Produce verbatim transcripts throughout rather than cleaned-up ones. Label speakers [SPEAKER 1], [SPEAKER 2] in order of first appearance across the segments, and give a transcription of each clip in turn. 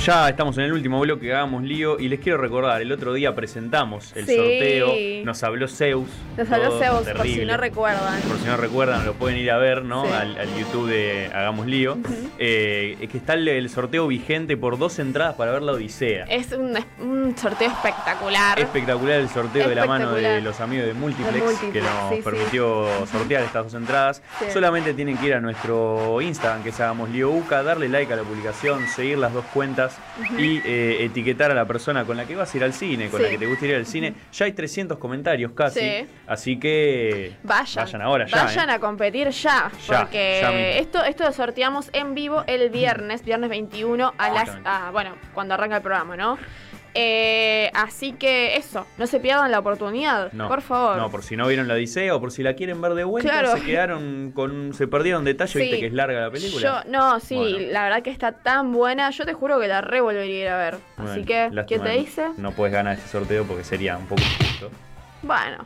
[SPEAKER 1] Ya estamos en el último bloque que hagamos lío y les quiero recordar, el otro día presentamos el
[SPEAKER 2] sí.
[SPEAKER 1] sorteo, nos habló Zeus.
[SPEAKER 2] Nos habló Zeus,
[SPEAKER 1] terrible.
[SPEAKER 2] por si no recuerdan.
[SPEAKER 1] Por si no recuerdan, lo pueden ir a ver, ¿no?
[SPEAKER 2] Sí.
[SPEAKER 1] Al, al YouTube de Hagamos Lío. Uh-huh. eh, es que está el, el sorteo vigente por dos entradas para ver La Odisea.
[SPEAKER 2] Es un, un sorteo espectacular.
[SPEAKER 1] Espectacular el sorteo de la mano de los amigos de Multiplex, de Multiplex que nos sí, permitió sí. sortear estas dos entradas. Sí. Solamente tienen que ir a nuestro Instagram, que es Hagamos Lío Uca, darle like a la publicación, seguir las dos cuentas uh-huh. y eh, etiquetar a la persona con la que vas a ir al cine, con sí. la que te gusta ir al cine. Ya hay trescientos comentarios casi, sí. así que
[SPEAKER 2] vayan,
[SPEAKER 1] vayan ahora ya.
[SPEAKER 2] Vayan
[SPEAKER 1] eh.
[SPEAKER 2] a competir ya,
[SPEAKER 1] ya
[SPEAKER 2] porque
[SPEAKER 1] ya
[SPEAKER 2] esto, esto lo sorteamos en vivo el viernes, viernes veintiuno a las, ah, bueno, cuando arranca el programa, ¿no? Eh, así que eso, no se pierdan la oportunidad,
[SPEAKER 1] no,
[SPEAKER 2] por favor.
[SPEAKER 1] No, por si no vieron la Odisea o por si la quieren ver de vuelta, claro. se quedaron con, se perdieron detalles, sí. viste que es larga la película.
[SPEAKER 2] Yo, no, sí, bueno. la verdad que está tan buena, yo te juro que la re volvería a ir a ver.
[SPEAKER 1] Bueno,
[SPEAKER 2] así que, ¿qué te dice?
[SPEAKER 1] No puedes ganar este sorteo porque sería un poco injusto.
[SPEAKER 2] Bueno.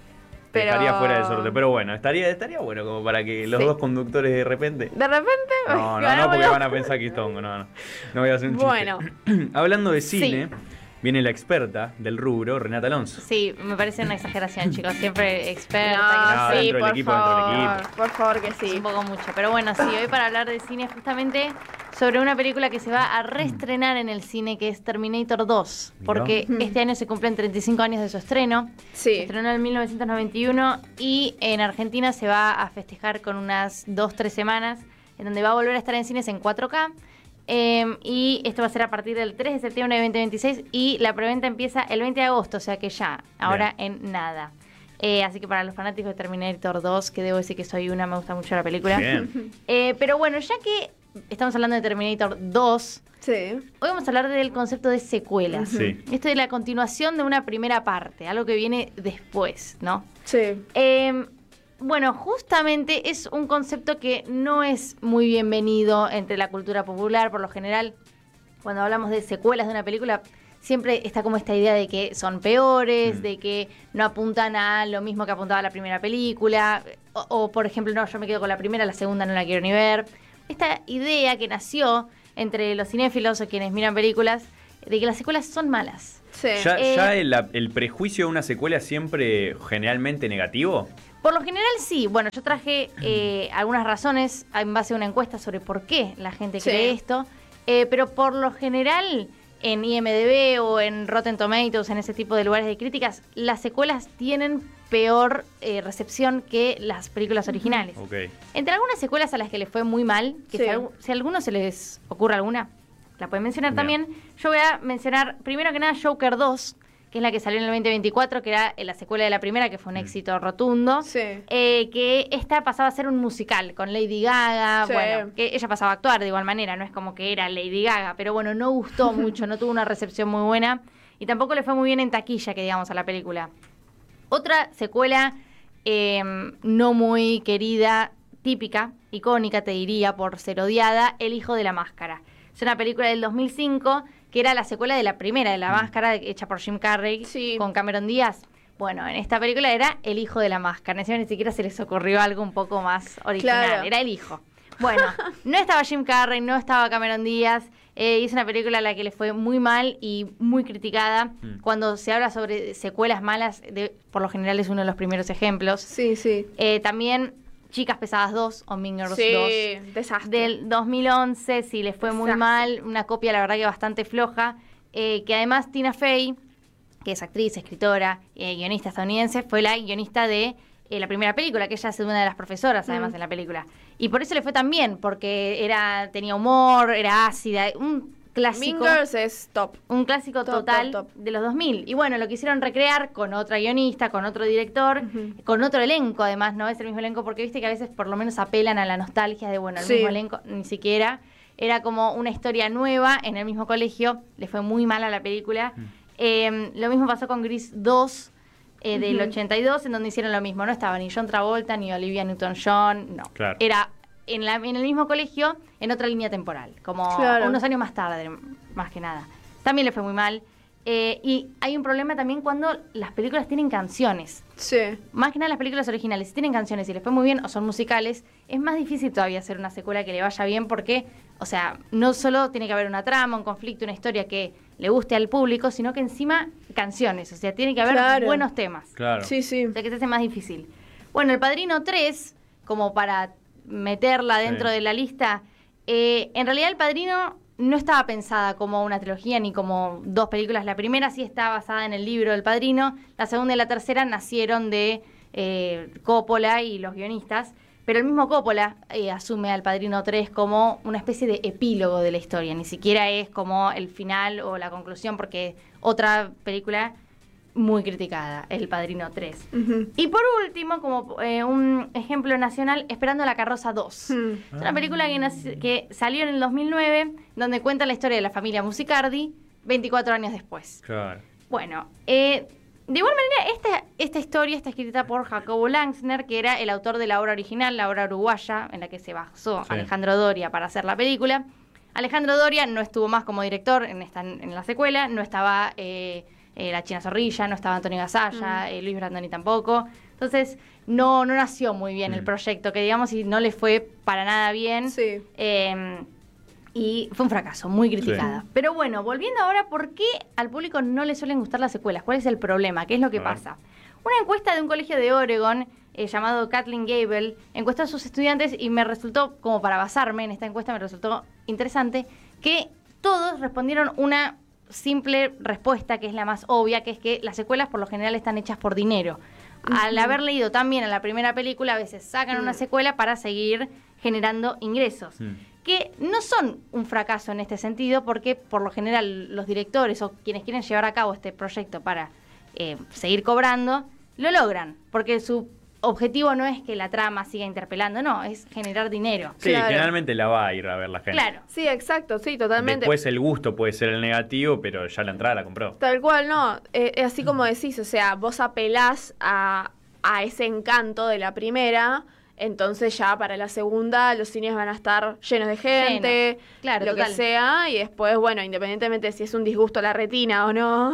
[SPEAKER 1] Te pero... dejaría fuera del sorteo, pero bueno, estaría, estaría bueno como para que los sí. dos conductores de repente.
[SPEAKER 2] ¿De repente?
[SPEAKER 1] No, no, no, porque van a pensar que es tongo, no, no. No voy a hacer un
[SPEAKER 2] bueno.
[SPEAKER 1] chiste. Hablando de cine.
[SPEAKER 2] Sí.
[SPEAKER 1] Viene la experta del rubro, Renata Alonso.
[SPEAKER 3] Sí, me parece una exageración, chicos. Siempre experta.
[SPEAKER 2] No,
[SPEAKER 3] que
[SPEAKER 2] no, sí,
[SPEAKER 1] dentro
[SPEAKER 2] por
[SPEAKER 1] del equipo,
[SPEAKER 2] favor,
[SPEAKER 1] dentro del equipo.
[SPEAKER 2] Por favor que sí.
[SPEAKER 3] Es un poco mucho. Pero bueno, sí, hoy para hablar de cine justamente sobre una película que se va a reestrenar en el cine, que es Terminator dos. Porque ¿no? este año se cumplen treinta y cinco años de su estreno.
[SPEAKER 2] Sí.
[SPEAKER 3] Se estrenó en mil novecientos noventa y uno y en Argentina se va a festejar con unas dos, tres semanas, en donde va a volver a estar en cines en cuatro K. Eh, y esto va a ser a partir del tres de septiembre de veinte veintiséis y la preventa empieza el veinte de agosto, o sea que ya, ahora Bien. en nada. Eh, así que para los fanáticos de Terminator dos, que debo decir que soy una, me gusta mucho la película. Eh, pero bueno, ya que estamos hablando de Terminator dos,
[SPEAKER 2] sí.
[SPEAKER 3] hoy vamos a hablar del concepto de secuelas.
[SPEAKER 1] Sí.
[SPEAKER 3] Esto de la continuación de una primera parte, algo que viene después, ¿no?
[SPEAKER 2] Sí.
[SPEAKER 3] Eh, Bueno, justamente es un concepto que no es muy bienvenido entre la cultura popular. Por lo general, cuando hablamos de secuelas de una película, siempre está como esta idea de que son peores, mm. de que no apuntan a lo mismo que apuntaba la primera película. O, o, por ejemplo, no, yo me quedo con la primera, la segunda no la quiero ni ver. Esta idea que nació entre los cinéfilos o quienes miran películas, de que las secuelas son malas.
[SPEAKER 1] Sí. ¿Ya, eh, ya el, el prejuicio de una secuela es siempre generalmente negativo?
[SPEAKER 3] Por lo general sí. Bueno, yo traje eh, algunas razones en base a una encuesta sobre por qué la gente
[SPEAKER 2] sí.
[SPEAKER 3] cree esto, eh, pero por lo general en I M D B o en Rotten Tomatoes, en ese tipo de lugares de críticas, las secuelas tienen peor eh, recepción que las películas originales.
[SPEAKER 1] Okay.
[SPEAKER 3] Entre algunas secuelas a las que les fue muy mal, que
[SPEAKER 2] sí.
[SPEAKER 3] si, a, si a alguno se les ocurre alguna, la pueden mencionar
[SPEAKER 1] Bien.
[SPEAKER 3] también. Yo voy a mencionar primero que nada Joker dos, que es la que salió en el veinte veinticuatro, que era la secuela de la primera, que fue un éxito rotundo.
[SPEAKER 2] Sí.
[SPEAKER 3] Eh, que esta pasaba a ser un musical con Lady Gaga.
[SPEAKER 2] Sí.
[SPEAKER 3] Bueno, que ella pasaba a actuar de igual manera, no es como que era Lady Gaga, pero bueno, no gustó mucho, no tuvo una recepción muy buena y tampoco le fue muy bien en taquilla, que digamos, a la película. Otra secuela eh, no muy querida, típica, icónica, te diría, por ser odiada, El hijo de la máscara. Es una película del dos mil cinco que era la secuela de la primera, de La Máscara, hecha por Jim Carrey,
[SPEAKER 2] sí.
[SPEAKER 3] con Cameron Díaz. Bueno, en esta película era El hijo de la máscara. Encima ni siquiera se les ocurrió algo un poco más original.
[SPEAKER 2] Claro.
[SPEAKER 3] Era el hijo. Bueno, no estaba Jim Carrey, no estaba Cameron Díaz. Eh, es una película a la que le fue muy mal y muy criticada. Mm. Cuando se habla sobre secuelas malas, de, por lo general es uno de los primeros ejemplos.
[SPEAKER 2] Sí, sí.
[SPEAKER 3] Eh, también Chicas Pesadas dos o Mean Girls
[SPEAKER 2] sí,
[SPEAKER 3] dos.
[SPEAKER 2] Desastre.
[SPEAKER 3] Del dos mil once, sí, le fue muy
[SPEAKER 2] desastre.
[SPEAKER 3] mal. Una copia, la verdad, que bastante floja. Eh, que además Tina Fey, que es actriz, escritora, eh, guionista estadounidense, fue la guionista de eh, la primera película, que ella es una de las profesoras, además, mm. en la película. Y por eso le fue tan bien, porque era tenía humor, era ácida, un clásico.
[SPEAKER 2] Mean Girls es top.
[SPEAKER 3] Un clásico
[SPEAKER 2] top,
[SPEAKER 3] total
[SPEAKER 2] top, top.
[SPEAKER 3] de los dos mil. Y bueno, lo quisieron recrear con otra guionista, con otro director, uh-huh. con otro elenco, además, no es el mismo elenco, porque viste que a veces por lo menos apelan a la nostalgia de, bueno, el
[SPEAKER 2] sí.
[SPEAKER 3] mismo elenco, ni siquiera. Era como una historia nueva en el mismo colegio, le fue muy mal a la película. Uh-huh. Eh, lo mismo pasó con Grease dos, eh, del uh-huh. ochenta y dos, en donde hicieron lo mismo. No estaba ni John Travolta, ni Olivia Newton-John, no.
[SPEAKER 1] Claro.
[SPEAKER 3] Era en, la, en el mismo colegio, en otra línea temporal, como
[SPEAKER 2] claro.
[SPEAKER 3] unos años más tarde, más que nada. También le fue muy mal. Eh, y hay un problema también cuando las películas tienen canciones.
[SPEAKER 2] Sí.
[SPEAKER 3] Más que nada las películas originales, si tienen canciones y les fue muy bien o son musicales, es más difícil todavía hacer una secuela que le vaya bien porque, o sea, no solo tiene que haber una trama, un conflicto, una historia que le guste al público, sino que encima canciones, o sea, tiene que haber claro. buenos temas.
[SPEAKER 1] Claro.
[SPEAKER 2] Sí, sí.
[SPEAKER 3] O sea, que se hace más difícil. Bueno, El Padrino tres, como para meterla dentro sí. de la lista, eh, en realidad El Padrino no estaba pensada como una trilogía ni como dos películas. La primera sí está basada en el libro del Padrino. La segunda y la tercera nacieron de eh, Coppola y los guionistas. Pero el mismo Coppola eh, asume al Padrino tres como una especie de epílogo de la historia. Ni siquiera es como el final o la conclusión, porque otra película muy criticada, El Padrino tres. Uh-huh. Y por último, como eh, un ejemplo nacional, Esperando la carroza dos. Uh-huh. Es una película que, nac- que salió en el dos mil nueve, donde cuenta la historia de la familia Musicardi veinticuatro años después.
[SPEAKER 1] Claro.
[SPEAKER 3] Bueno, eh, de igual manera, esta, esta historia está escrita por Jacobo Langsner, que era el autor de la obra original, la obra uruguaya, en la que se basó sí. Alejandro Doria para hacer la película. Alejandro Doria no estuvo más como director en, esta, en la secuela, no estaba... Eh, Eh, la China Zorrilla, no estaba Antonio Gasalla, mm. eh, Luis Brandoni tampoco. Entonces, no, no nació muy bien mm. el proyecto, que digamos, y no le fue para nada bien. Sí. Eh, y fue un fracaso, muy criticada. Sí. Pero bueno, volviendo ahora, ¿por qué al público no le suelen gustar las secuelas? ¿Cuál es el problema? ¿Qué es lo que pasa? Una encuesta de un colegio de Oregon, eh, llamado Kathleen Gable, encuestó a sus estudiantes y me resultó, como para basarme en esta encuesta, me resultó interesante, que todos respondieron una simple respuesta, que es la más obvia, que es que las secuelas por lo general están hechas por dinero. Uh-huh. Al haber leído tan bien a la primera película, a veces sacan uh-huh. una secuela para seguir generando ingresos. Uh-huh. Que no son un fracaso en este sentido, porque por lo general los directores o quienes quieren llevar a cabo este proyecto para eh, seguir cobrando, lo logran, porque su objetivo no es que la trama siga interpelando, no, es generar dinero.
[SPEAKER 1] Sí,
[SPEAKER 2] claro.
[SPEAKER 1] generalmente la va a ir a ver la gente.
[SPEAKER 3] Claro.
[SPEAKER 2] Sí, exacto, sí, totalmente.
[SPEAKER 1] Después el gusto puede ser el negativo, pero ya la entrada la compró.
[SPEAKER 2] Tal cual, no, eh, es así como decís, o sea, vos apelás a, a ese encanto de la primera, entonces ya para la segunda los cines van a estar llenos de gente, Lleno. Claro, lo total. que sea, y después, bueno, independientemente de si es un disgusto a la retina o no,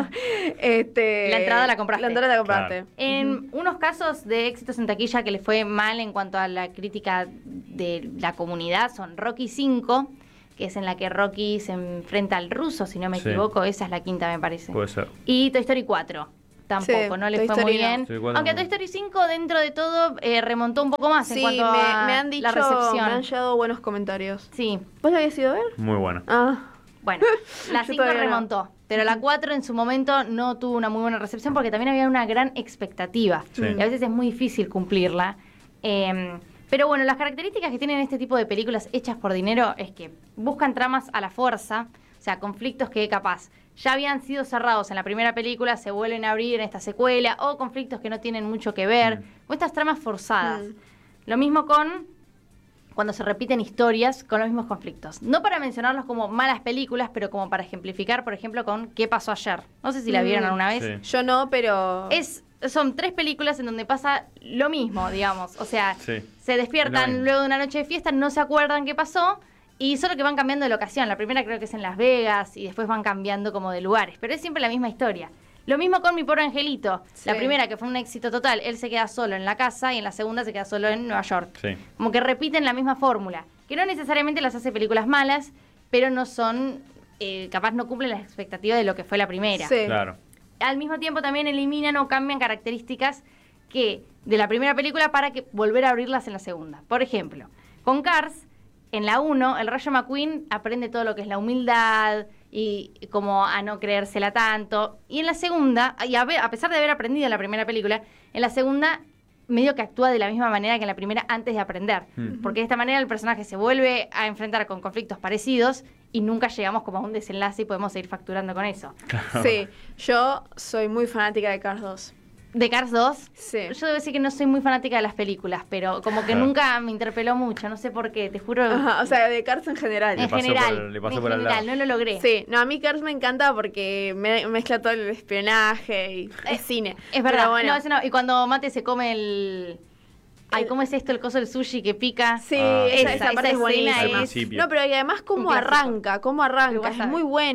[SPEAKER 2] este,
[SPEAKER 3] la entrada la compraste.
[SPEAKER 2] La entrada la compraste.
[SPEAKER 3] Claro. En uh-huh. unos casos de éxitos en taquilla que le fue mal en cuanto a la crítica de la comunidad son Rocky cinco, que es en la que Rocky se enfrenta al ruso, si no me sí. equivoco, esa es la quinta me parece.
[SPEAKER 1] Puede ser.
[SPEAKER 3] Y Toy Story cuatro. Tampoco, sí, no le Toy fue Story muy bien. No. Aunque Toy Story cinco, dentro de todo, eh, remontó un poco más sí, en cuanto
[SPEAKER 2] me,
[SPEAKER 3] a
[SPEAKER 2] me han dicho,
[SPEAKER 3] la recepción.
[SPEAKER 2] Me han llegado buenos comentarios.
[SPEAKER 3] Sí.
[SPEAKER 2] ¿Vos la habías ido a ver?
[SPEAKER 1] Muy bueno.
[SPEAKER 2] Ah.
[SPEAKER 3] Bueno, la cinco remontó, no. pero la cuatro en su momento no tuvo una muy buena recepción porque también había una gran expectativa. Sí. Y a veces es muy difícil cumplirla. Eh, pero bueno, las características que tienen este tipo de películas hechas por dinero es que buscan tramas a la fuerza, o sea, conflictos que capaz ya habían sido cerrados en la primera película, se vuelven a abrir en esta secuela, o conflictos que no tienen mucho que ver, mm. o estas tramas forzadas. Mm. Lo mismo con cuando se repiten historias con los mismos conflictos. No para mencionarlos como malas películas, pero como para ejemplificar, por ejemplo, con ¿Qué pasó ayer? No sé si la vieron mm. alguna vez.
[SPEAKER 2] Sí. Yo no, pero...
[SPEAKER 3] Es, son tres películas en donde pasa lo mismo, digamos. O sea,
[SPEAKER 1] sí.
[SPEAKER 3] se despiertan no, luego de una noche de fiesta, no se acuerdan qué pasó, y solo que van cambiando de locación. La primera creo que es en Las Vegas, y después van cambiando como de lugares. Pero es siempre la misma historia. Lo mismo con Mi Pobre Angelito. Sí. La primera, que fue un éxito total, él se queda solo en la casa, y en la segunda se queda solo en Nueva York.
[SPEAKER 1] Sí.
[SPEAKER 3] Como que repiten la misma fórmula, que no necesariamente las hace películas malas, pero no son, eh, capaz no cumplen las expectativas de lo que fue la primera.
[SPEAKER 2] Sí.
[SPEAKER 1] Claro.
[SPEAKER 3] Al mismo tiempo también eliminan o cambian características que de la primera película para que volver a abrirlas en la segunda. Por ejemplo, con Cars, en la uno, el Rayo McQueen aprende todo lo que es la humildad y como a no creérsela tanto. Y en la segunda, y a, ver, a pesar de haber aprendido en la primera película, en la segunda medio que actúa de la misma manera que en la primera antes de aprender. Mm. Porque de esta manera el personaje se vuelve a enfrentar con conflictos parecidos y nunca llegamos como a un desenlace y podemos seguir facturando con eso.
[SPEAKER 1] Claro.
[SPEAKER 2] Sí, yo soy muy fanática de Cars dos.
[SPEAKER 3] ¿De Cars dos?
[SPEAKER 2] Sí.
[SPEAKER 3] Yo debo decir que no soy muy fanática de las películas, pero como que claro. nunca me interpeló mucho, no sé por qué, te juro.
[SPEAKER 2] Ajá, o sea, de Cars en general.
[SPEAKER 3] En
[SPEAKER 1] le
[SPEAKER 3] general,
[SPEAKER 1] por, le pasó
[SPEAKER 3] en
[SPEAKER 1] por
[SPEAKER 3] general, no lo logré.
[SPEAKER 2] Sí, no, a mí Cars me encanta porque me, mezcla todo el espionaje y es cine.
[SPEAKER 3] Es verdad,
[SPEAKER 2] bueno.
[SPEAKER 3] no, eso no. Y cuando Mate se come el... Ay, ¿cómo es esto? El coso del sushi que pica.
[SPEAKER 2] Sí,
[SPEAKER 1] ah,
[SPEAKER 2] esa,
[SPEAKER 3] esa,
[SPEAKER 2] esa parte
[SPEAKER 3] esa
[SPEAKER 2] es buenísima.
[SPEAKER 3] Es...
[SPEAKER 2] No, pero y además cómo arranca, cómo arranca, es muy bueno.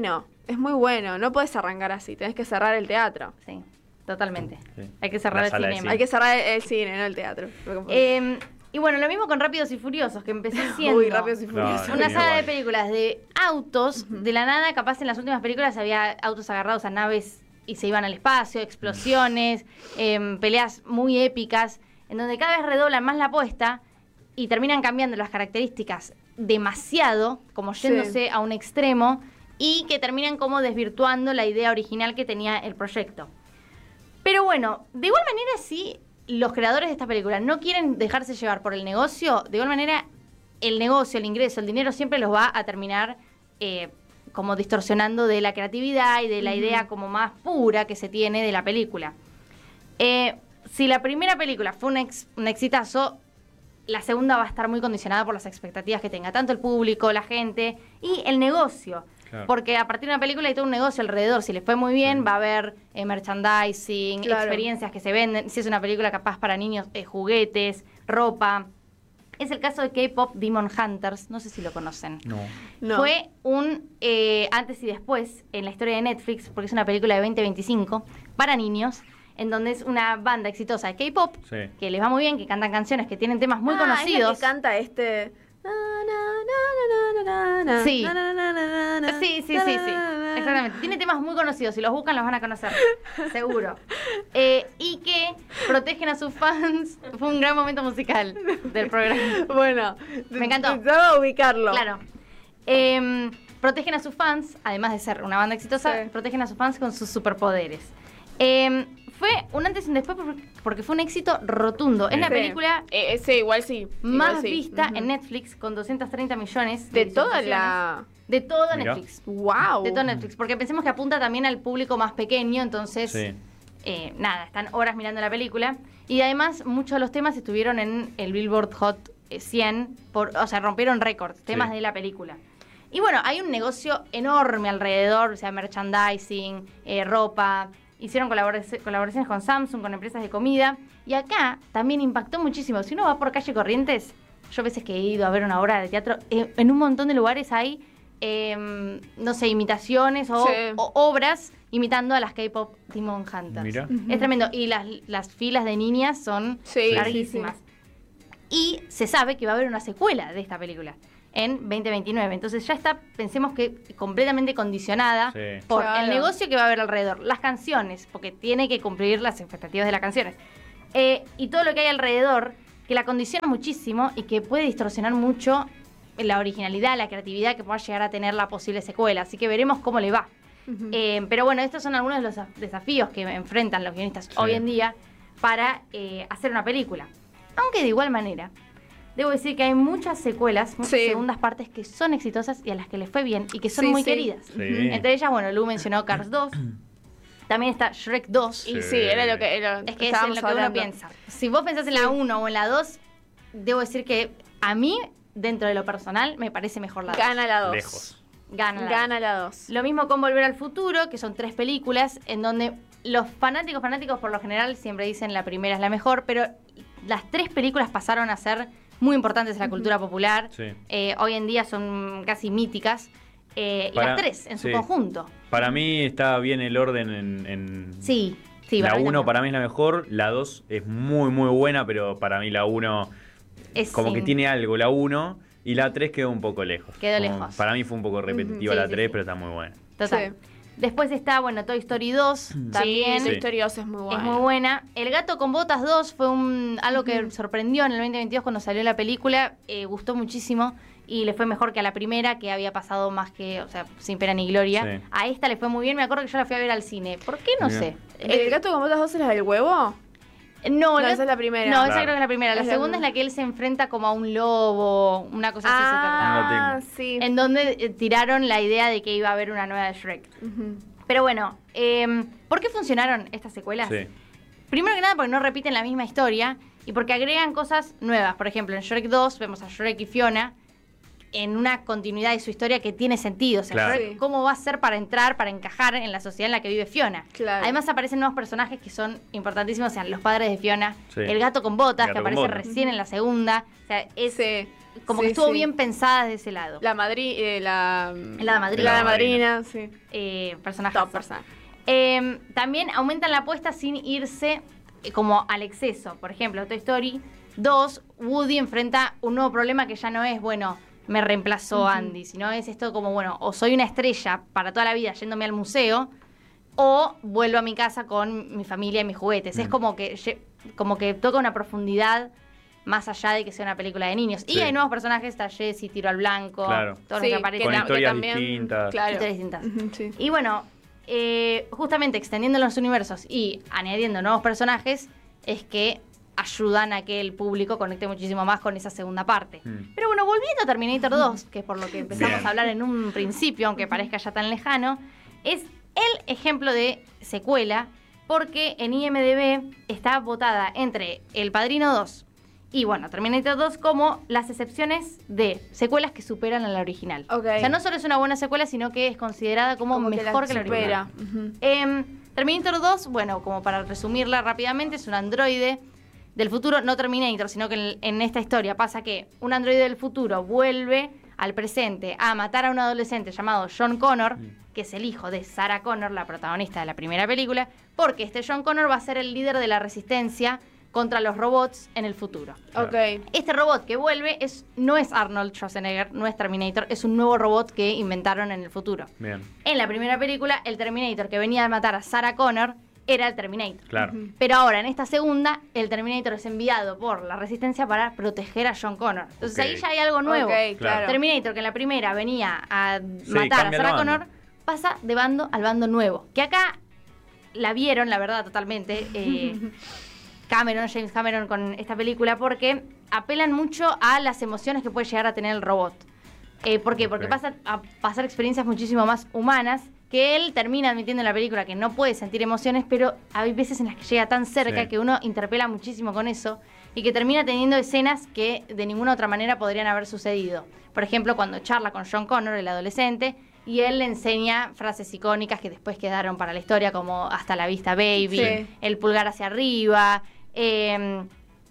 [SPEAKER 2] Es muy bueno, no puedes arrancar así, tenés que cerrar el teatro.
[SPEAKER 3] Sí, totalmente.
[SPEAKER 1] Sí.
[SPEAKER 3] Hay que cerrar
[SPEAKER 1] La
[SPEAKER 3] el
[SPEAKER 1] sala de
[SPEAKER 3] cinema.
[SPEAKER 1] cine.
[SPEAKER 2] Hay que cerrar el, el cine, no el teatro.
[SPEAKER 3] Eh, y bueno, lo mismo con Rápidos y Furiosos, que empecé siendo
[SPEAKER 2] Uy, Rápidos y
[SPEAKER 1] No,
[SPEAKER 2] Furiosos.
[SPEAKER 1] sí.
[SPEAKER 3] una
[SPEAKER 1] Sí,
[SPEAKER 3] saga
[SPEAKER 1] igual.
[SPEAKER 3] de películas de autos, de la nada, capaz en las últimas películas había autos agarrados a naves y se iban al espacio, explosiones, eh, peleas muy épicas, en donde cada vez redoblan más la apuesta y terminan cambiando las características demasiado, como yéndose
[SPEAKER 2] Sí.
[SPEAKER 3] a un extremo, y que terminan como desvirtuando la idea original que tenía el proyecto. Pero bueno, de igual manera, si los creadores de esta película no quieren dejarse llevar por el negocio, de igual manera, el negocio, el ingreso, el dinero siempre los va a terminar eh, como distorsionando de la creatividad y de la
[SPEAKER 2] Ujú.
[SPEAKER 3] idea como más pura que se tiene de la película. Eh, si la primera película fue un, ex- un exitazo, la segunda va a estar muy condicionada por las expectativas que tenga tanto el público, la gente y el negocio.
[SPEAKER 1] Claro.
[SPEAKER 3] Porque a partir de una película hay todo un negocio alrededor. Si les fue muy bien,
[SPEAKER 1] Sí.
[SPEAKER 3] va a haber eh, merchandising,
[SPEAKER 2] Claro.
[SPEAKER 3] experiencias que se venden. Si es una película capaz para niños, eh, juguetes, ropa. Es el caso de K-Pop Demon Hunters. No sé si lo conocen.
[SPEAKER 1] No.
[SPEAKER 2] No.
[SPEAKER 3] Fue un eh, antes y después en la historia de Netflix, porque es una película de veinte veinticinco para niños, en donde es una banda exitosa de K-Pop,
[SPEAKER 1] Sí.
[SPEAKER 3] que les va muy bien, que cantan canciones que tienen temas muy
[SPEAKER 2] Ah,
[SPEAKER 3] conocidos.
[SPEAKER 2] es la que canta este. Na, na, na, na, na, na,
[SPEAKER 3] Sí.
[SPEAKER 2] na, na, na, na, na,
[SPEAKER 3] Sí, sí, sí,
[SPEAKER 2] na,
[SPEAKER 3] sí.
[SPEAKER 2] na, na.
[SPEAKER 3] Exactamente. Tiene temas muy conocidos. Si los buscan, los van a conocer. Seguro. Eh, y que protegen a sus fans. Fue un gran momento musical del programa.
[SPEAKER 2] Bueno,
[SPEAKER 3] Me encantó.
[SPEAKER 2] necesitaba ubicarlo.
[SPEAKER 3] Claro. Eh, protegen a sus fans, además de ser una banda exitosa,
[SPEAKER 2] Sí.
[SPEAKER 3] protegen a sus fans con sus superpoderes. Eh, fue un antes y un después por- porque fue un éxito rotundo. Es
[SPEAKER 1] Bien.
[SPEAKER 3] la
[SPEAKER 2] Sí.
[SPEAKER 3] película
[SPEAKER 2] Eh, eh, sí, igual sí.
[SPEAKER 3] más
[SPEAKER 2] igual sí.
[SPEAKER 3] vista
[SPEAKER 2] Ujú.
[SPEAKER 3] en Netflix con doscientos treinta millones
[SPEAKER 2] De toda
[SPEAKER 3] visualizaciones.
[SPEAKER 2] la.
[SPEAKER 3] De todo
[SPEAKER 1] Mirá.
[SPEAKER 3] Netflix.
[SPEAKER 2] ¡Wow!
[SPEAKER 3] De todo Netflix. Porque pensemos que apunta también al público más pequeño, entonces,
[SPEAKER 1] Sí.
[SPEAKER 3] eh, nada, están horas mirando la película. Y además, muchos de los temas estuvieron en el Billboard Hot cien, por, o sea, rompieron récords, temas
[SPEAKER 1] Sí.
[SPEAKER 3] de la película. Y bueno, hay un negocio enorme alrededor, o sea, merchandising, eh, ropa. Hicieron colaborac- colaboraciones con Samsung, con empresas de comida. Y acá también impactó muchísimo. Si uno va por calle Corrientes, yo a veces que he ido a ver una obra de teatro, eh, en un montón de lugares hay, eh, no sé, imitaciones o,
[SPEAKER 2] Sí.
[SPEAKER 3] o obras imitando a las K-Pop Demon Hunters.
[SPEAKER 1] Mira.
[SPEAKER 3] Es tremendo. Y las, las filas de niñas son
[SPEAKER 2] Sí,
[SPEAKER 3] larguísimas. Y se sabe que va a haber una secuela de esta película en veinte veintinueve. Entonces ya está, pensemos que completamente condicionada
[SPEAKER 1] Sí.
[SPEAKER 3] por
[SPEAKER 2] Claro.
[SPEAKER 3] el negocio que va a haber alrededor, las canciones, porque tiene que cumplir las expectativas de las canciones. Eh, y todo lo que hay alrededor, que la condiciona muchísimo y que puede distorsionar mucho la originalidad, la creatividad que pueda llegar a tener la posible secuela. Así que veremos cómo le va.
[SPEAKER 2] Ujú.
[SPEAKER 3] Eh, pero bueno, estos son algunos de los desaf- desafíos que enfrentan los guionistas
[SPEAKER 1] Sí.
[SPEAKER 3] hoy en día para eh, hacer una película. Aunque de igual manera, debo decir que hay muchas secuelas, muchas
[SPEAKER 2] Sí.
[SPEAKER 3] segundas partes que son exitosas y a las que les fue bien y que son
[SPEAKER 2] Sí,
[SPEAKER 3] muy
[SPEAKER 2] sí.
[SPEAKER 3] queridas.
[SPEAKER 1] Sí.
[SPEAKER 3] Entre ellas, bueno, Lu mencionó Cars dos. También está Shrek dos.
[SPEAKER 2] Y
[SPEAKER 1] Sí.
[SPEAKER 2] sí, era lo que, era,
[SPEAKER 3] Es que es en
[SPEAKER 2] estábamos
[SPEAKER 3] lo que uno
[SPEAKER 2] hablando.
[SPEAKER 3] piensa. Si vos pensás en la uno o en la dos, debo decir que a mí, dentro de lo personal, me parece mejor la dos.
[SPEAKER 2] Gana la dos.
[SPEAKER 1] Lejos.
[SPEAKER 3] Gana la
[SPEAKER 2] Gana la dos.
[SPEAKER 3] Lo mismo con Volver al Futuro, que son tres películas en donde los fanáticos, fanáticos por lo general siempre dicen la primera es la mejor, pero las tres películas pasaron a ser muy importantes en la cultura popular.
[SPEAKER 1] Sí.
[SPEAKER 3] Eh, hoy en día son casi míticas. Eh, y
[SPEAKER 1] Para-
[SPEAKER 3] las tres en su
[SPEAKER 1] sí.
[SPEAKER 3] conjunto.
[SPEAKER 1] Para mí está bien el orden en... en-
[SPEAKER 3] Sí, sí.
[SPEAKER 1] la
[SPEAKER 3] mí
[SPEAKER 1] uno
[SPEAKER 3] también.
[SPEAKER 1] para mí es la mejor, la dos es muy muy buena, pero para mí la uno
[SPEAKER 3] Es
[SPEAKER 1] como
[SPEAKER 3] sí.
[SPEAKER 1] que tiene algo, la uno, y la tres quedó un poco lejos.
[SPEAKER 3] Quedó
[SPEAKER 1] Como-
[SPEAKER 3] lejos.
[SPEAKER 1] Para mí fue un poco repetitiva
[SPEAKER 3] Sí,
[SPEAKER 1] la
[SPEAKER 3] sí,
[SPEAKER 1] tres,
[SPEAKER 3] sí.
[SPEAKER 1] pero está muy buena.
[SPEAKER 3] Total.
[SPEAKER 2] Sí.
[SPEAKER 3] Después está, bueno, Toy Story dos también.
[SPEAKER 2] Sí,
[SPEAKER 1] Sí.
[SPEAKER 2] Toy Story dos es muy buena.
[SPEAKER 3] Es muy buena. El gato con botas dos fue un algo que sorprendió en el veinte veintidós cuando salió la película. Eh, gustó muchísimo y le fue mejor que a la primera, que había pasado más que, o sea, sin pena ni gloria.
[SPEAKER 1] Sí.
[SPEAKER 3] A esta le fue muy bien. Me acuerdo que yo la fui a ver al cine. ¿Por qué? No
[SPEAKER 1] Mira.
[SPEAKER 3] sé.
[SPEAKER 2] ¿El gato con botas dos es la del huevo?
[SPEAKER 3] No,
[SPEAKER 2] No,
[SPEAKER 3] la-
[SPEAKER 2] esa es la primera.
[SPEAKER 3] No, esa
[SPEAKER 1] Claro.
[SPEAKER 3] creo que es la primera. La
[SPEAKER 2] Es la
[SPEAKER 3] segunda es
[SPEAKER 2] primera.
[SPEAKER 3] la que él se enfrenta como a un lobo, una cosa así se trata.
[SPEAKER 1] No
[SPEAKER 2] Ah,
[SPEAKER 1] la tengo.
[SPEAKER 2] sí.
[SPEAKER 3] En donde eh, tiraron la idea de que iba a haber una nueva de Shrek.
[SPEAKER 2] Ujú.
[SPEAKER 3] Pero bueno, eh, ¿por qué funcionaron estas secuelas?
[SPEAKER 1] Sí.
[SPEAKER 3] Primero que nada porque no repiten la misma historia y porque agregan cosas nuevas. Por ejemplo, en Shrek dos vemos a Shrek y Fiona en una continuidad de su historia que tiene sentido. O sea,
[SPEAKER 1] Claro.
[SPEAKER 3] Shrek, ¿cómo va a ser para entrar, para encajar en la sociedad en la que vive Fiona?
[SPEAKER 2] Claro.
[SPEAKER 3] Además aparecen nuevos personajes que son importantísimos, o sea, los padres de Fiona,
[SPEAKER 1] Sí.
[SPEAKER 3] el gato con botas,
[SPEAKER 1] El gato
[SPEAKER 3] que
[SPEAKER 1] con
[SPEAKER 3] aparece
[SPEAKER 1] botas.
[SPEAKER 3] recién en la segunda. O sea, es
[SPEAKER 2] Sí.
[SPEAKER 3] como
[SPEAKER 2] sí,
[SPEAKER 3] que estuvo
[SPEAKER 2] sí.
[SPEAKER 3] bien pensada de ese lado.
[SPEAKER 2] La madri eh, la,
[SPEAKER 3] la madrina.
[SPEAKER 2] La, la madrina, sí.
[SPEAKER 3] Eh, personaje.
[SPEAKER 2] Top personaje.
[SPEAKER 3] Eh, también aumentan la apuesta sin irse eh, como al exceso. Por ejemplo, Toy Story dos, Woody enfrenta un nuevo problema que ya no es, bueno, me reemplazó uh-huh. Andy, sino es esto como, bueno, o soy una estrella para toda la vida yéndome al museo, o vuelvo a mi casa con mi familia y mis juguetes. Mm. Es como que, como que toca una profundidad más allá de que sea una película de niños. Sí. Y hay nuevos personajes, está Jessie, Tiro al Blanco,
[SPEAKER 1] claro.
[SPEAKER 3] todos
[SPEAKER 2] sí,
[SPEAKER 3] los que aparecen.
[SPEAKER 1] Con historias
[SPEAKER 2] también,
[SPEAKER 1] distintas.
[SPEAKER 2] Claro.
[SPEAKER 3] Historias distintas.
[SPEAKER 2] Uh-huh, sí.
[SPEAKER 3] Y bueno, eh, justamente extendiendo los universos y añadiendo nuevos personajes, es que ayudan a que el público conecte muchísimo más con esa segunda parte. Mm. Pero bueno, volviendo a Terminator dos, que es por lo que empezamos Bien. a hablar en un principio, aunque parezca ya tan lejano, es el ejemplo de secuela, porque en I M D B está votada entre El Padrino dos y, bueno, Terminator dos como las excepciones de secuelas que superan a la original.
[SPEAKER 2] Okay.
[SPEAKER 3] O sea, no solo es una buena secuela, sino que es considerada como, como mejor que la, que la original. Uh-huh. eh, Terminator dos, bueno, como para resumirla rápidamente, es un androide del futuro, no Terminator, sino que en, en esta historia pasa que un androide del futuro vuelve al presente a matar a un adolescente llamado John Connor, mm. que es el hijo de Sarah Connor, la protagonista de la primera película, porque este John Connor va a ser el líder de la resistencia contra los robots en el futuro.
[SPEAKER 2] Okay.
[SPEAKER 3] Este robot que vuelve es, no es Arnold Schwarzenegger, no es Terminator, es un nuevo robot que inventaron en el futuro.
[SPEAKER 1] Bien.
[SPEAKER 3] En la primera película, el Terminator que venía a matar a Sarah Connor era el Terminator.
[SPEAKER 1] Claro.
[SPEAKER 3] Pero ahora, en esta segunda, el Terminator es enviado por la Resistencia para proteger a John Connor. Entonces okay. ahí ya hay algo nuevo.
[SPEAKER 2] Okay, claro.
[SPEAKER 3] Terminator, que en la primera venía a
[SPEAKER 1] sí,
[SPEAKER 3] matar a Sarah Connor, pasa de bando al bando nuevo. Que acá la vieron, la verdad, totalmente, eh, Cameron, James Cameron, con esta película, porque apelan mucho a las emociones que puede llegar a tener el robot. Eh, ¿Por qué? Porque okay. pasa a pasar experiencias muchísimo más humanas, que él termina admitiendo en la película que no puede sentir emociones, pero hay veces en las que llega tan cerca sí. que uno interpela muchísimo con eso y que termina teniendo escenas que de ninguna otra manera podrían haber sucedido. Por ejemplo, cuando charla con John Connor, el adolescente, y él le enseña frases icónicas que después quedaron para la historia, como hasta la vista baby, sí. el pulgar hacia arriba, eh,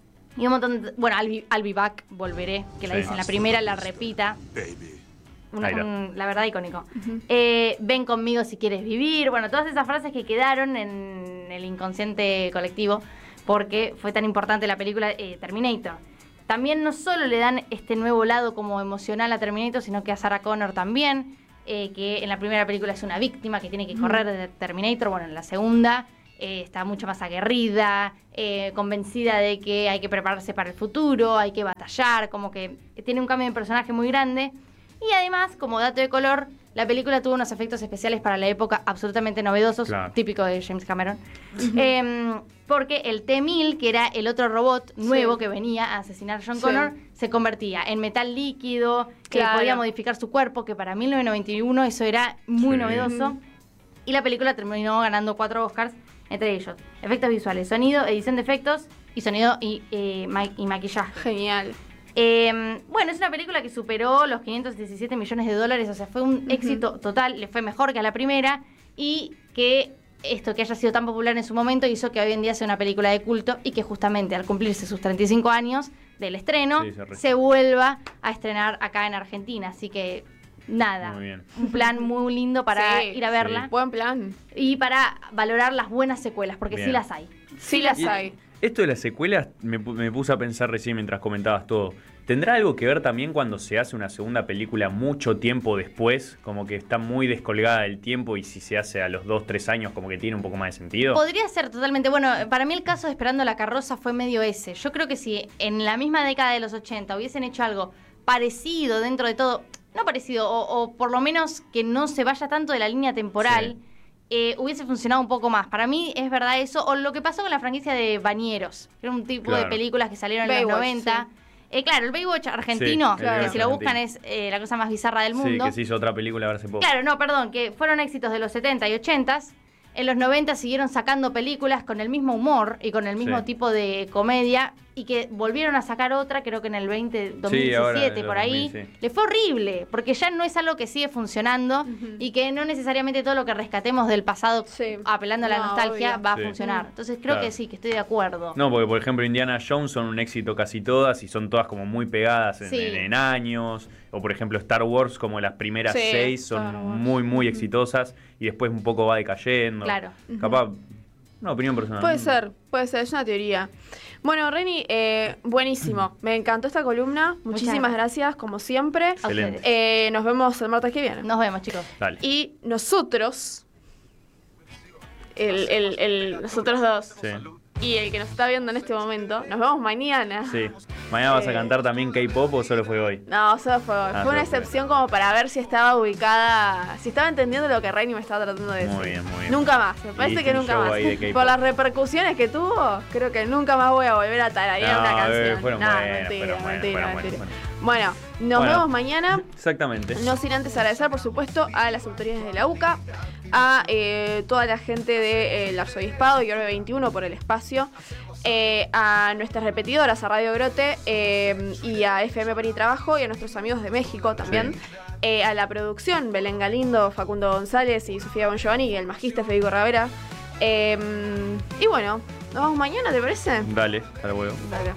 [SPEAKER 3] y un montón de... Bueno, I'll be, I'll be back, volveré, que la sí. dice en la primera, la repita. Baby. Un, un, la verdad, icónico. Uh-huh. Eh, ven conmigo si quieres vivir. Bueno, todas esas frases que quedaron en el inconsciente colectivo porque fue tan importante la película eh, Terminator. También no solo le dan este nuevo lado como emocional a Terminator, sino que a Sarah Connor también, eh, que en la primera película es una víctima que tiene que correr uh-huh. de Terminator. Bueno, en la segunda eh, está mucho más aguerrida, eh, convencida de que hay que prepararse para el futuro, hay que batallar, como que tiene un cambio de personaje muy grande. Y además, como dato de color, la película tuvo unos efectos especiales para la época absolutamente novedosos, claro. típico de James Cameron. Uh-huh. eh, porque el T mil, que era el otro robot nuevo sí. que venía a asesinar a John sí. Connor, se convertía en metal líquido, que claro. podía modificar su cuerpo, que para mil novecientos noventa y uno eso era muy sí. novedoso. Uh-huh. Y la película terminó ganando cuatro Oscars, entre ellos efectos visuales, sonido, edición de efectos y sonido y, eh, ma- y maquillaje.
[SPEAKER 2] Genial.
[SPEAKER 3] Eh, bueno, es una película que superó los quinientos diecisiete millones de dólares, o sea, fue un uh-huh. éxito total, le fue mejor que a la primera, y que esto que haya sido tan popular en su momento hizo que hoy en día sea una película de culto y que justamente al cumplirse sus treinta y cinco años del estreno, sí, se, se vuelva a estrenar acá en Argentina, así que nada, muy bien. Un plan muy lindo para sí, ir a verla.
[SPEAKER 2] Sí. Buen plan.
[SPEAKER 3] Y para valorar las buenas secuelas, porque bien. sí las hay.
[SPEAKER 2] Sí las
[SPEAKER 1] y,
[SPEAKER 2] hay.
[SPEAKER 1] Esto de las secuelas me, me puse a pensar recién mientras comentabas todo. ¿Tendrá algo que ver también cuando se hace una segunda película mucho tiempo después? Como que está muy descolgada del tiempo y si se hace a los dos, tres años como que tiene un poco más de sentido.
[SPEAKER 3] Podría ser totalmente. Bueno, para mí el caso de Esperando la carroza fue medio ese. Yo creo que si en la misma década de los ochenta hubiesen hecho algo parecido dentro de todo, no parecido, o, o por lo menos que no se vaya tanto de la línea temporal... Sí. Eh, hubiese funcionado un poco más. Para mí es verdad eso. O lo que pasó con la franquicia de Bañeros. Que era un tipo claro. de películas que salieron en Baywatch, los noventa. Sí. Eh, claro, el Baywatch argentino, sí, claro. que si lo buscan es eh, la cosa más bizarra del mundo.
[SPEAKER 1] Sí, que se hizo otra película ahora hace poco.
[SPEAKER 3] Claro, no, perdón, que fueron éxitos de los setenta y ochenta. En los noventa siguieron sacando películas con el mismo humor y con el mismo sí. tipo de comedia. y que volvieron a sacar otra, creo que en el veinte, dos mil diecisiete,
[SPEAKER 1] Sí, ahora en el
[SPEAKER 3] por ahí,
[SPEAKER 1] dos mil, sí.
[SPEAKER 3] le fue horrible, porque ya no es algo que sigue funcionando uh-huh. y que no necesariamente todo lo que rescatemos del pasado, sí. apelando a la no, nostalgia, obvio. va a sí. funcionar. Entonces creo claro. que sí, que estoy de acuerdo.
[SPEAKER 1] No, porque por ejemplo Indiana Jones son un éxito casi todas y son todas como muy pegadas en, sí. en, en años. O por ejemplo Star Wars, como las primeras sí, seis son muy, muy uh-huh. exitosas y después un poco va decayendo.
[SPEAKER 3] Claro.
[SPEAKER 1] Uh-huh. Capaz, una opinión personal.
[SPEAKER 2] Puede ser, puede ser, es una teoría. Bueno, Reni, eh, buenísimo. Me encantó esta columna. Muchísimas gracias, como siempre.
[SPEAKER 1] Excelente.
[SPEAKER 2] Eh, nos vemos el martes que viene.
[SPEAKER 3] Nos vemos, chicos.
[SPEAKER 1] Dale.
[SPEAKER 2] Y nosotros, el, el, el, nosotros dos,
[SPEAKER 1] sí.
[SPEAKER 2] y el que nos está viendo en este momento, nos vemos mañana.
[SPEAKER 1] Sí. ¿Mañana vas a cantar también K-pop o solo fue hoy?
[SPEAKER 2] No, solo fue hoy.
[SPEAKER 1] Ah,
[SPEAKER 2] fue una excepción
[SPEAKER 1] fue.
[SPEAKER 2] como para ver si estaba ubicada, si estaba entendiendo lo que Reni me estaba tratando de decir.
[SPEAKER 1] Muy bien, muy bien.
[SPEAKER 2] Nunca más, me parece que nunca más. Por las repercusiones que tuvo, creo que nunca más voy a volver a tararear
[SPEAKER 1] no,
[SPEAKER 2] una canción.
[SPEAKER 1] Eh, fueron
[SPEAKER 2] no,
[SPEAKER 1] buenas,
[SPEAKER 2] mentira,
[SPEAKER 1] fueron buenas,
[SPEAKER 2] mentira,
[SPEAKER 1] fueron
[SPEAKER 2] mentira.
[SPEAKER 1] buenas,
[SPEAKER 2] Bueno, nos
[SPEAKER 1] bueno,
[SPEAKER 2] vemos mañana.
[SPEAKER 1] Exactamente.
[SPEAKER 2] No sin antes agradecer, por supuesto, a las autoridades de la U C A, a eh, toda la gente del de, Arzobispado y Orbe veintiuno por el espacio. Eh, a nuestras repetidoras, a Radio Grote eh, y a F M Pan y Trabajo y a nuestros amigos de México también, sí. eh, a la producción, Belén Galindo, Facundo González y Sofía Bongiovanni y el magista Federico Ravera. Eh, y bueno, nos vemos mañana, ¿te parece?
[SPEAKER 1] Dale, hasta luego.
[SPEAKER 2] Dale.